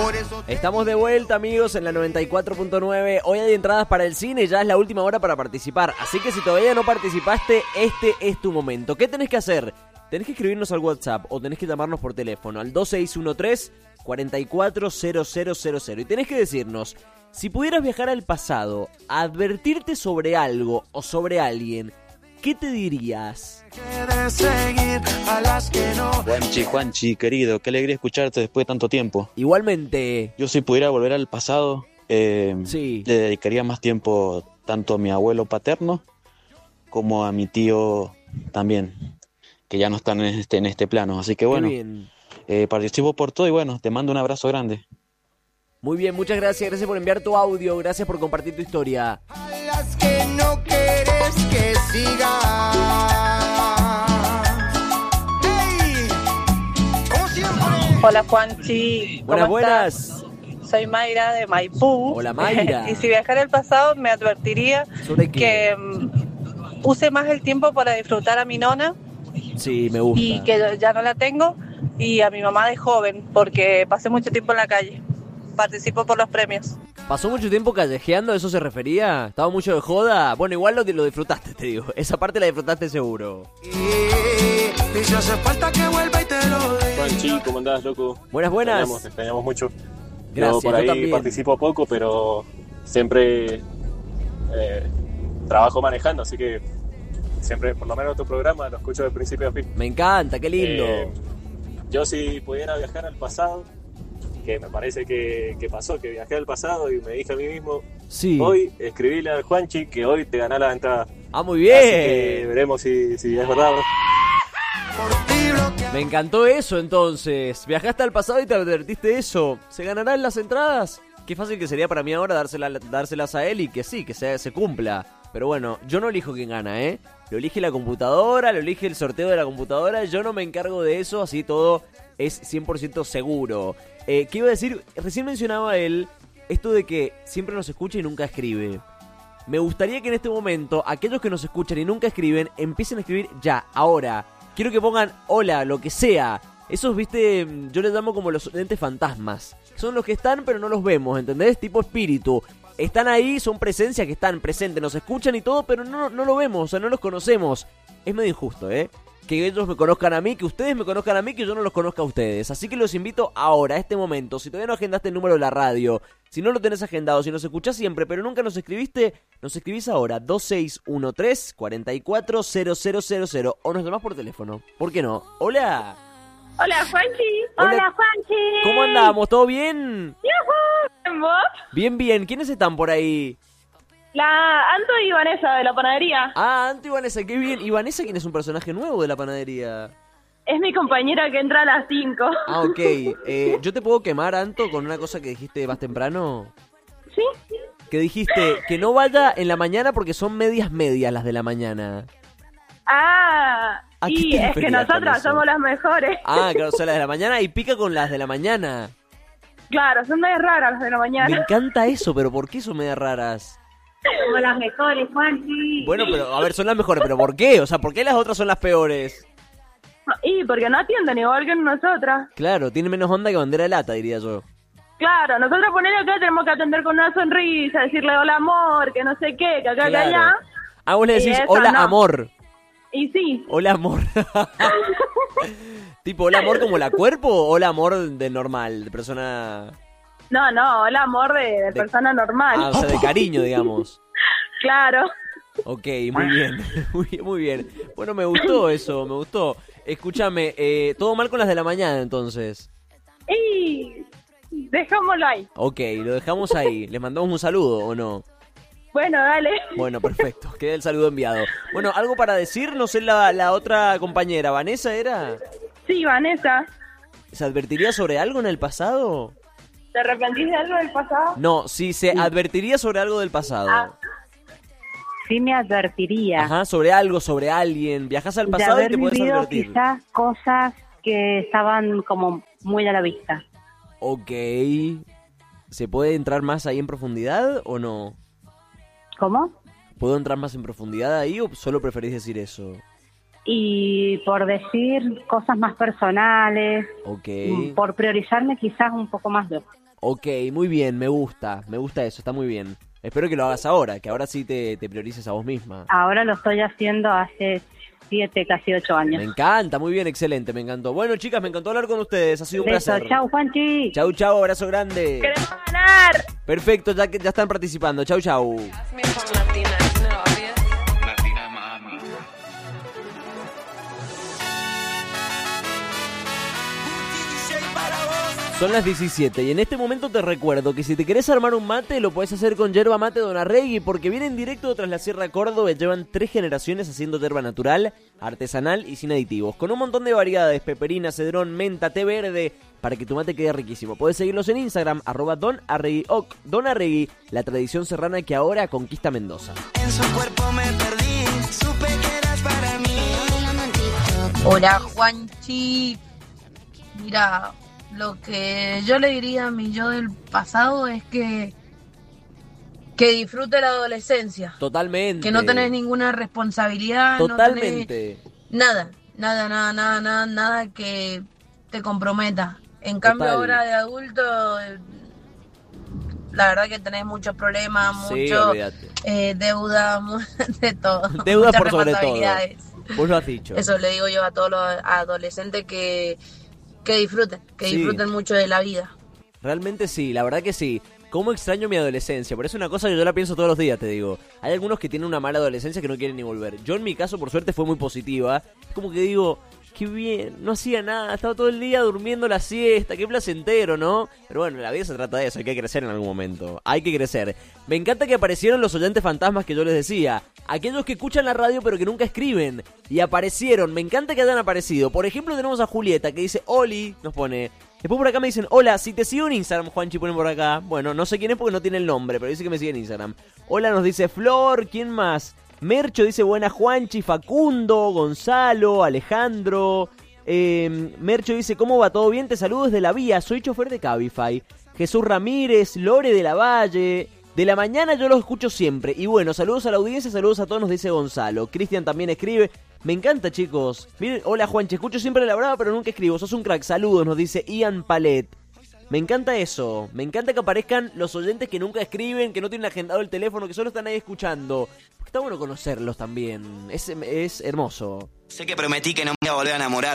Estamos de vuelta, amigos, en la 94.9. Hoy hay entradas para el cine, ya es la última hora para participar. Así que si todavía no participaste, este es tu momento. ¿Qué tenés que hacer? Tenés que escribirnos al WhatsApp o tenés que llamarnos por teléfono al 2613-440000. Y tenés que decirnos, si pudieras viajar al pasado, advertirte sobre algo o sobre alguien, ¿qué te dirías? Juanchi, querido, qué alegría escucharte después de tanto tiempo. Igualmente. Yo si pudiera volver al pasado, Sí. le dedicaría más tiempo tanto a mi abuelo paterno como a mi tío también, que ya no están en este plano. Así que bueno, participo por todo y bueno, te mando un abrazo grande. Muy bien, muchas gracias. Gracias por enviar tu audio. Gracias por compartir tu historia. A las que no quieres que siga. ¡Hey! Como siempre. Hola Juanchi. Buenas, ¿Cómo buenas. estás? Soy Mayra de Maipú. Hola, Mayra. Y si viajara al pasado me advertiría ¿Sobre qué? que use más el tiempo para disfrutar a mi nona Sí, me gusta. y que ya no la tengo, y a mi mamá de joven, porque pasé mucho tiempo en la calle. Participo por los premios. ¿Pasó mucho tiempo callejeando? ¿A eso se refería? ¿Estaba mucho de joda? Bueno, igual lo disfrutaste, te digo. Esa parte la disfrutaste seguro. Y si hace falta que vuelva y te lo diga. Juanchi, ¿cómo andás, loco? Buenas. Te extrañamos mucho. Gracias, Yo por ahí yo también. participo poco, pero siempre trabajo manejando, así que siempre, por lo menos tu programa, lo escucho de principio a fin. Me encanta, qué lindo. Yo si pudiera viajar al pasado, que me parece que pasó, que viajé al pasado y me dije a mí mismo, Sí. hoy escribíle al Juanchi que hoy te ganá la entrada. Ah, muy bien. Así que veremos si es verdad, bro. Me encantó eso, entonces. Viajaste al pasado y te advertiste eso. ¿Se ganarán las entradas? Qué fácil que sería para mí ahora dárselas a él y que sí, que se cumpla. Pero bueno, yo no elijo quién gana, ¿eh? Lo elige la computadora, lo elige el sorteo de la computadora. Yo no me encargo de eso, así todo es 100% seguro. ¿Qué iba a decir? Recién mencionaba él esto de que siempre nos escucha y nunca escribe. Me gustaría que en este momento aquellos que nos escuchan y nunca escriben empiecen a escribir ya, ahora. Quiero que pongan hola, lo que sea. Esos, viste, yo les llamo como los entes fantasmas. Son los que están pero no los vemos, ¿entendés? Tipo espíritu. Están ahí, son presencias que están presentes, nos escuchan y todo, pero no lo vemos, o sea, no los conocemos. Es medio injusto, ¿eh? Que ellos me conozcan a mí, que ustedes me conozcan a mí, que yo no los conozca a ustedes. Así que los invito ahora, a este momento. Si todavía no agendaste el número de la radio, si no lo tenés agendado, si nos escuchás siempre, pero nunca nos escribiste, nos escribís ahora, 2613-440000, o nos llamás por teléfono. ¿Por qué no? ¡Hola! Hola, Juanchi. Hola, Juanchi. ¿Cómo andamos? ¿Todo bien? ¿En vos? Bien, bien. ¿Quiénes están por ahí? La Anto y Vanessa de la panadería. Ah, Anto y Vanessa, qué bien. ¿Y Vanessa quién es un personaje nuevo de la panadería? Es mi compañera que entra a las 5. Ah, ok. ¿Yo te puedo quemar, Anto, con una cosa que dijiste más temprano? ¿Sí? Que dijiste que no vaya en la mañana porque son medias las de la mañana. Ah, ¿A qué y te es que referías con nosotras eso? somos las mejores. Ah, claro, son las de la mañana y pica con las de la mañana. Claro, son medio raras las de la Me mañana. encanta eso, pero ¿por qué son medias raras? Somos las mejores, Juanchi. Bueno, pero a ver, son las mejores, pero ¿por qué? O sea, ¿por qué las otras son las peores? Y porque no atienden igual que nosotras. Claro, tiene menos onda que bandera de lata, diría yo. Claro, nosotros ponerle acá tenemos que atender con una sonrisa, decirle hola amor, que no sé qué, que acá, que Claro. allá. Ah, vos le Y decís eso hola no. amor. Y sí, Hola amor. Tipo, hola amor como la cuerpo o hola amor de normal, de persona... no, hola amor de persona normal. Ah, o sea, de cariño, digamos. Claro. Ok, muy bien, muy bien. Bueno, me gustó eso, me gustó. Escúchame, todo mal con las de la mañana entonces. Y dejémoslo ahí. Ok, lo dejamos ahí. ¿Les mandamos un saludo o no? Bueno, dale. Bueno, perfecto, queda el saludo enviado. Bueno, ¿algo para decir? No sé, la otra compañera, ¿Vanessa era? Sí, Vanessa. ¿Se advertiría sobre algo en el pasado? ¿Te arrepentís de algo del pasado? No, sí, se advertiría sobre algo del pasado. Ah. Sí me advertiría. Ajá, sobre algo, sobre alguien. Viajás al de pasado haber y te podés vivido advertir. quizás cosas que estaban como muy a la vista. Ok. ¿Se puede entrar más ahí en profundidad o no? ¿Cómo? ¿Puedo entrar más en profundidad ahí o solo preferís decir eso? Y por decir cosas más personales, Ok. por priorizarme quizás un poco más yo. Ok, muy bien, me gusta eso, está muy bien. Espero que lo hagas ahora, que ahora sí te priorices a vos misma. Ahora lo estoy haciendo hace 7, casi 8 años. Me encanta, muy bien, excelente, me encantó. Bueno, chicas, me encantó hablar con ustedes, ha sido un placer. Chau, Juanchi. Chau, abrazo grande. ¡Queremos ganar! Perfecto, ya están participando. Chau. Son las 17 y en este momento te recuerdo que si te querés armar un mate lo podés hacer con yerba mate Don Arregui, porque vienen directo tras la Sierra Córdoba y llevan 3 generaciones haciendo yerba natural, artesanal y sin aditivos, con un montón de variedades: peperina, cedrón, menta, té verde, para que tu mate quede riquísimo. Podés seguirlos en Instagram, @donarreguioc. Don Arregui, la tradición serrana que ahora conquista Mendoza. En su cuerpo me perdí, supe que eras para mí. Hola, Juanchi. Mira, lo que yo le diría a mi yo del pasado es que disfrute la adolescencia. Totalmente. Que no tenés ninguna responsabilidad. Totalmente. No tenés nada que te comprometa. En cambio, ahora de adulto, la verdad que tenés muchos problemas, deuda, de todo. Deuda por sobre todo. Vos lo has dicho. Eso le digo yo a todos los adolescentes que disfruten mucho de la vida. Realmente sí, la verdad que sí. ¿Cómo extraño mi adolescencia? Por eso es una cosa que yo la pienso todos los días, te digo. Hay algunos que tienen una mala adolescencia que no quieren ni volver. Yo en mi caso, por suerte, fue muy positiva. Es como que digo, qué bien, no hacía nada, estaba todo el día durmiendo la siesta, qué placentero, ¿no? Pero bueno, la vida se trata de eso, hay que crecer en algún momento, hay que crecer. Me encanta que aparecieron los oyentes fantasmas que yo les decía, aquellos que escuchan la radio pero que nunca escriben, y aparecieron, me encanta que hayan aparecido. Por ejemplo, tenemos a Julieta que dice, Oli, nos pone. Después por acá me dicen, hola, si te sigo en Instagram, Juanchi, ponen por acá. Bueno, no sé quién es porque no tiene el nombre, pero dice que me sigue en Instagram. Hola, nos dice Flor, ¿quién más? Mercho dice, buena Juanchi, Facundo, Gonzalo, Alejandro. Mercho dice, ¿cómo va? ¿Todo bien? Te saludo desde la vía, soy chofer de Cabify. Jesús Ramírez, Lore de la Valle. De la mañana yo los escucho siempre. Y bueno, saludos a la audiencia, saludos a todos, nos dice Gonzalo. Cristian también escribe. Me encanta, chicos. Miren, hola Juanchi, escucho siempre la brava, pero nunca escribo. Sos un crack, saludos, nos dice Ian Palet. Me encanta eso, me encanta que aparezcan los oyentes que nunca escriben, que no tienen agendado el teléfono, que solo están ahí escuchando. Está bueno conocerlos también, es hermoso. Sé que prometí que no me iba a volver a enamorar.